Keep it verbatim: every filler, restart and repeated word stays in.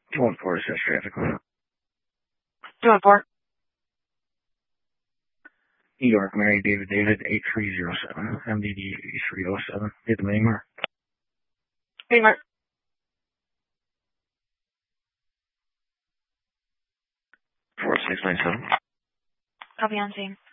two one four, assess traffic. two one four. New York, Mary David David, eight three zero seven, M D D three oh seven. Get the main mark. Main mark. four six nine seven. Copy on scene.